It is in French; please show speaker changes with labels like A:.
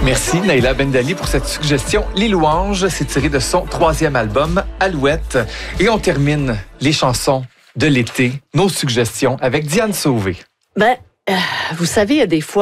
A: Merci Naïla Bendali pour cette suggestion. Les louanges, c'est tiré de son 3e album, Alouette. Et on termine les chansons de l'été, nos suggestions, avec Diane Sauvé.
B: Vous savez, il y a des fois,